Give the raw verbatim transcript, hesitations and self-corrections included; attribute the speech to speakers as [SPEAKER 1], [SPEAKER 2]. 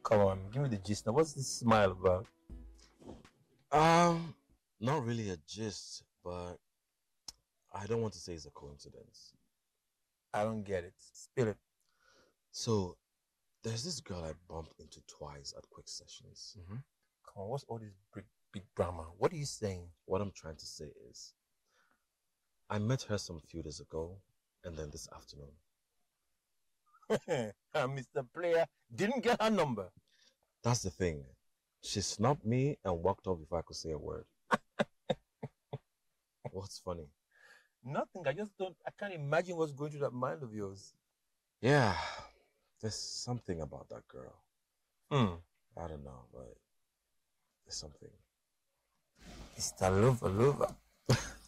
[SPEAKER 1] Come on, give me the gist now. What's this smile about?
[SPEAKER 2] Um, Not really a gist, but I don't want to say it's a coincidence.
[SPEAKER 1] I don't get it. Spill it.
[SPEAKER 2] So there's this girl I bumped into twice at quick sessions.
[SPEAKER 1] Mm-hmm. Come on, what's all this big, big drama? What are you saying?
[SPEAKER 2] What I'm trying to say is, I met her some few days ago, and then this afternoon.
[SPEAKER 1] Mister Player didn't get her number.
[SPEAKER 2] That's the thing. She snubbed me and walked off before I could say a word. What's funny?
[SPEAKER 1] Nothing. I just don't. I can't imagine what's going through that mind of yours.
[SPEAKER 2] Yeah, there's something about that girl.
[SPEAKER 1] Hmm.
[SPEAKER 2] I don't know, but there's something.
[SPEAKER 1] Mister Lover, lover.